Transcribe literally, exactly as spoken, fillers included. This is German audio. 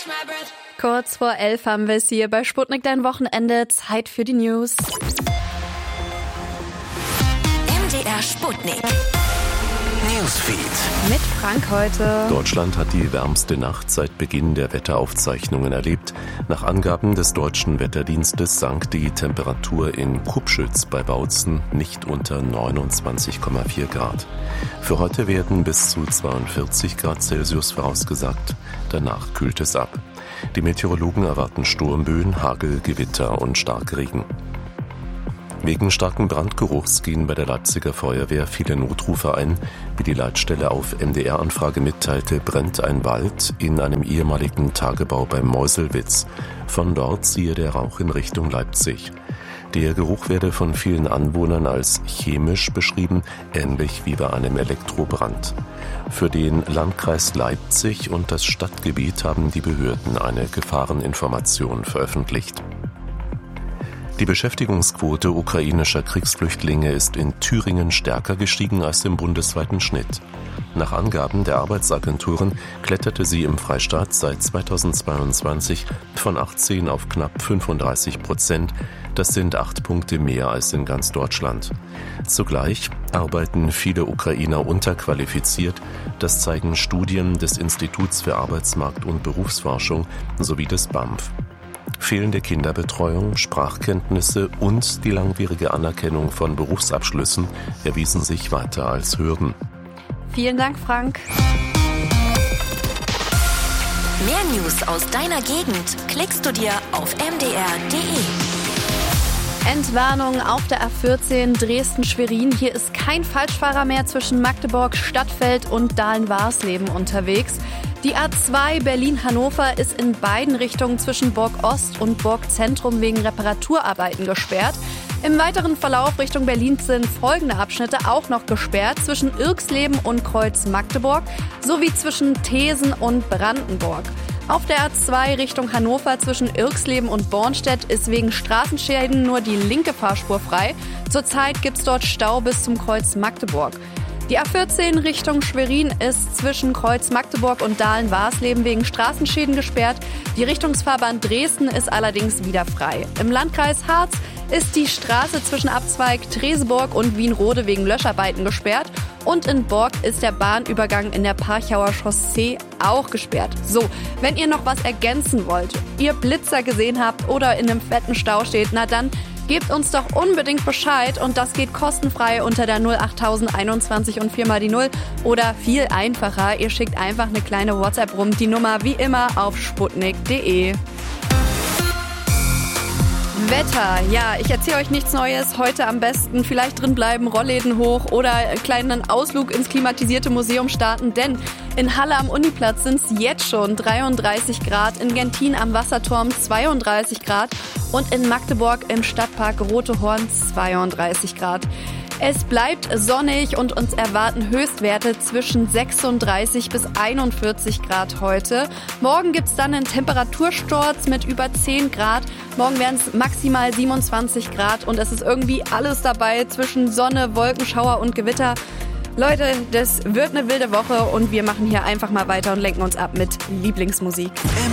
Kurz vor elf haben wir es hier bei Sputnik dein Wochenende. Zeit für die News. M D R Sputnik. Newsfeed. Mit Frank heute. Deutschland hat die wärmste Nacht seit Beginn der Wetteraufzeichnungen erlebt. Nach Angaben des Deutschen Wetterdienstes sank die Temperatur in Kupschütz bei Bautzen nicht unter neunundzwanzig Komma vier Grad. Für heute werden bis zu zweiundvierzig Grad Celsius vorausgesagt. Danach kühlt es ab. Die Meteorologen erwarten Sturmböen, Hagel, Gewitter und Starkregen. Wegen starken Brandgeruchs gehen bei der Leipziger Feuerwehr viele Notrufe ein. Wie die Leitstelle auf M D R-Anfrage mitteilte, brennt ein Wald in einem ehemaligen Tagebau bei Meuselwitz. Von dort ziehe der Rauch in Richtung Leipzig. Der Geruch werde von vielen Anwohnern als chemisch beschrieben, ähnlich wie bei einem Elektrobrand. Für den Landkreis Leipzig und das Stadtgebiet haben die Behörden eine Gefahreninformation veröffentlicht. Die Beschäftigungsquote ukrainischer Kriegsflüchtlinge ist in Thüringen stärker gestiegen als im bundesweiten Schnitt. Nach Angaben der Arbeitsagenturen kletterte sie im Freistaat seit zweitausendzweiundzwanzig von achtzehn auf knapp fünfunddreißig Prozent. Das sind acht Punkte mehr als in ganz Deutschland. Zugleich arbeiten viele Ukrainer unterqualifiziert. Das zeigen Studien des Instituts für Arbeitsmarkt- und Berufsforschung sowie des B A M F. Fehlende Kinderbetreuung, Sprachkenntnisse und die langwierige Anerkennung von Berufsabschlüssen erwiesen sich weiter als Hürden. Vielen Dank, Frank. Mehr News aus deiner Gegend klickst du dir auf m d r punkt d e. Entwarnung auf der A vierzehn Dresden-Schwerin. Hier ist kein Falschfahrer mehr zwischen Magdeburg, Stadtfeld und Dahlen-Warsleben unterwegs. Die A zwei Berlin-Hannover ist in beiden Richtungen zwischen Burg-Ost und Burg-Zentrum wegen Reparaturarbeiten gesperrt. Im weiteren Verlauf Richtung Berlin sind folgende Abschnitte auch noch gesperrt: zwischen Irxleben und Kreuz-Magdeburg sowie zwischen Thesen und Brandenburg. Auf der A zwei Richtung Hannover zwischen Irxleben und Bornstedt ist wegen Straßenschäden nur die linke Fahrspur frei. Zurzeit gibt's dort Stau bis zum Kreuz Magdeburg. Die A vierzehn Richtung Schwerin ist zwischen Kreuz Magdeburg und Dahlen-Warsleben wegen Straßenschäden gesperrt. Die Richtungsfahrbahn Dresden ist allerdings wieder frei. Im Landkreis Harz ist die Straße zwischen Abzweig Treseburg und Wienrode wegen Löscharbeiten gesperrt. Und in Borg ist der Bahnübergang in der Parchauer Chaussee auch gesperrt. So, wenn ihr noch was ergänzen wollt, ihr Blitzer gesehen habt oder in einem fetten Stau steht, na dann gebt uns doch unbedingt Bescheid, und das geht kostenfrei unter der null acht einundzwanzig und vier mal die null oder viel einfacher, ihr schickt einfach eine kleine WhatsApp rum, die Nummer wie immer auf sputnik punkt de. Wetter, ja, ich erzähle euch nichts Neues. Heute am besten vielleicht drin bleiben, Rollläden hoch oder einen kleinen Ausflug ins klimatisierte Museum starten, denn in Halle am Uniplatz sind es jetzt schon dreiunddreißig Grad, in Gentin am Wasserturm zweiunddreißig Grad und in Magdeburg im Stadtpark Rote Horn zweiunddreißig Grad. Es bleibt sonnig und uns erwarten Höchstwerte zwischen sechsunddreißig bis einundvierzig Grad heute. Morgen gibt's dann einen Temperatursturz mit über zehn Grad. Morgen werden es maximal siebenundzwanzig Grad und es ist irgendwie alles dabei zwischen Sonne, Wolkenschauer und Gewitter. Leute, das wird eine wilde Woche und wir machen hier einfach mal weiter und lenken uns ab mit Lieblingsmusik.